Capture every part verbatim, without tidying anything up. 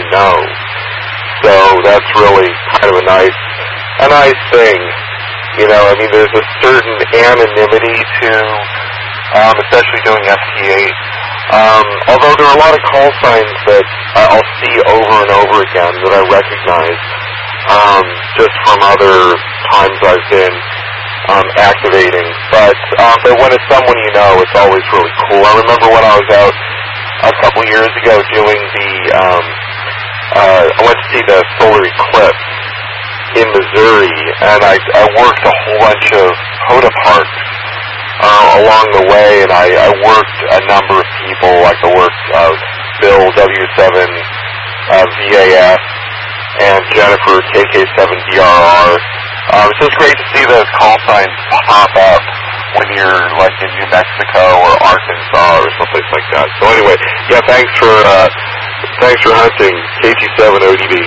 know. So that's really kind of a nice, a nice thing. You know, I mean, there's a certain anonymity to, um, especially doing F T eight. Um, although there are a lot of call signs that uh, I'll see over and over again that I recognize, um, just from other times I've been um, activating. But, um, but when it's someone you know, it's always really cool. I remember when I was out a couple years ago doing the, um, uh, I went to see the solar eclipse in Missouri, and I, I worked a whole bunch of POTA parks uh, along the way, and I, I worked a number of people, like I worked uh, Bill W seven uh, V A S and Jennifer K K seven D R R. Um, it's just great to see those call signs pop up when you're like in New Mexico or Arkansas or someplace like that. So anyway, yeah, thanks for uh, thanks for hunting K G seven O D B.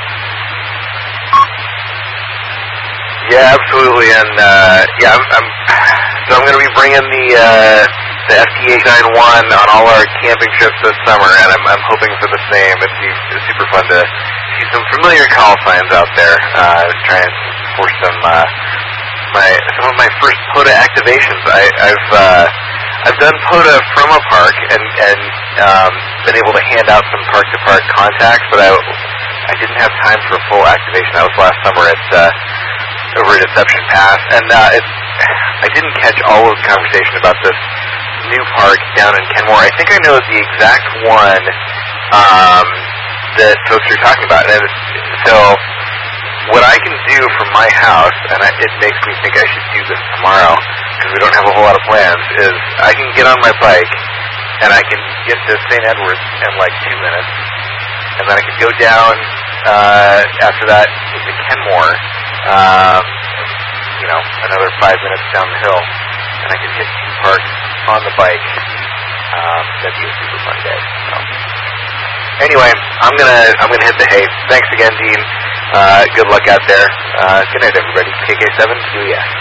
Yeah, absolutely, and uh, yeah, I'm, I'm so I'm going to be bringing the uh, the F T eight ninety-one on all our camping trips this summer, and I'm, I'm hoping for the same. It'd be it's super fun to see some familiar call signs out there. Uh, trying for some uh, my some of my first POTA activations. I, I've uh, I've done POTA from a park and and um, been able to hand out some park to park contacts, but I I didn't have time for a full activation. That was last summer at. Uh, over at Deception Pass, and uh, it, I didn't catch all of the conversation about this new park down in Kenmore. I think I know the exact one um, that folks are talking about, and so what I can do from my house, and I, it makes me think I should do this tomorrow, because we don't have a whole lot of plans, is I can get on my bike, and I can get to Saint Edwards in like two minutes, and then I can go down uh, after that into Kenmore, Um, you know, another five minutes down the hill, and I could hit two parks on the bike. Um, that'd be a super fun day. So. Anyway, I'm gonna I'm gonna hit the hay. Thanks again, Dean. Uh, good luck out there. Uh, good night, everybody. K K seven Q E S.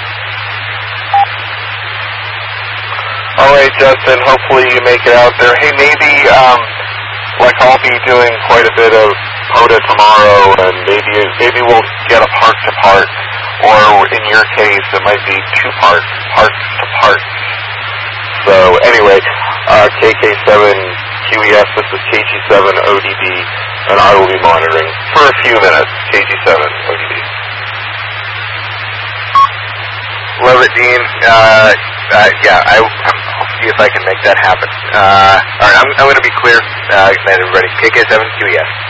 All right, Justin. Hopefully you make it out there. Hey, maybe um, like I'll be doing quite a bit of POTA tomorrow, and maybe maybe we'll get a park to park, or in your case, it might be two parks, park to park. So anyway, uh, K K seven Q E S, this is K G seven O D B, and I will be monitoring for a few minutes. K G seven O D B. Love it, Dean. Uh, uh, yeah, I, I'll see if I can make that happen. Uh, all right, I'm, I'm going to be clear. Uh, good night, everybody. K K seven Q E S.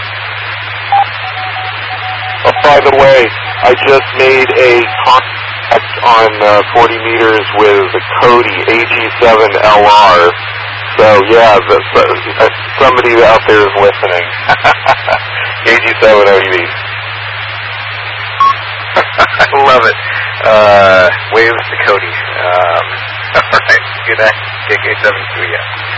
Oh, by the way, I just made a contact on uh, forty meters with Cody, A G seven L R. So, yeah, the, uh, somebody out there is listening. A G seven O D B. I love it. Uh, waves to Cody. Um, all right, good night. K K seven Q E S.